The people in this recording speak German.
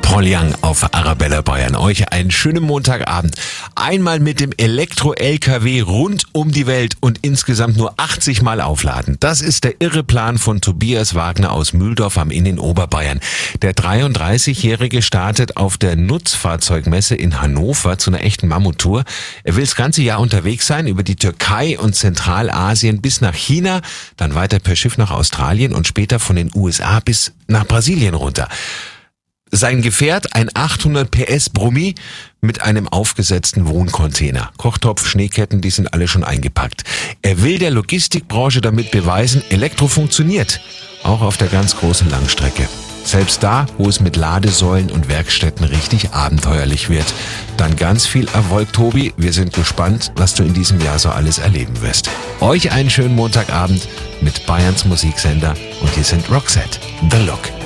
Paul Young auf Arabella Bayern. Euch einen schönen Montagabend. Einmal mit dem Elektro-LKW rund um die Welt und insgesamt nur 80 Mal aufladen. Das ist der irre Plan von Tobias Wagner aus Mühldorf am Inn in Oberbayern. Der 33-Jährige startet auf der Nutzfahrzeugmesse in Hannover zu einer echten Mammuttour. Er will das ganze Jahr unterwegs sein, über die Türkei und Zentralasien bis nach China, dann weiter per Schiff nach Australien und später von den USA bis nach Brasilien runter. Sein Gefährt, ein 800 PS Brummi mit einem aufgesetzten Wohncontainer. Kochtopf, Schneeketten, die sind alle schon eingepackt. Er will der Logistikbranche damit beweisen, Elektro funktioniert. Auch auf der ganz großen Langstrecke. Selbst da, wo es mit Ladesäulen und Werkstätten richtig abenteuerlich wird. Dann ganz viel Erfolg, Tobi. Wir sind gespannt, was du in diesem Jahr so alles erleben wirst. Euch einen schönen Montagabend mit Bayerns Musiksender. Und hier sind Roxette, The Look.